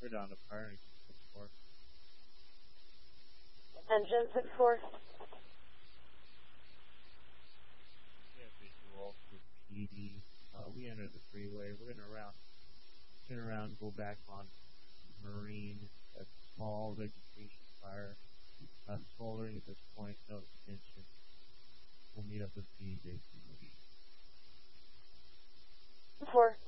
We're down to priority 6-4. Engine 6-4. We have visual for PD. We entered the freeway. We're going to turn around, go back on Marine. A small vegetation fire. Smoldering at this point, no extension. We'll meet up with PD. 4.